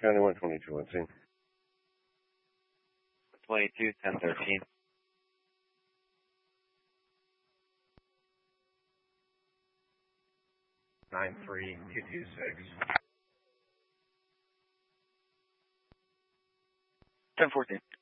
County 122, on scene. 22, 1013. 93226. 1014.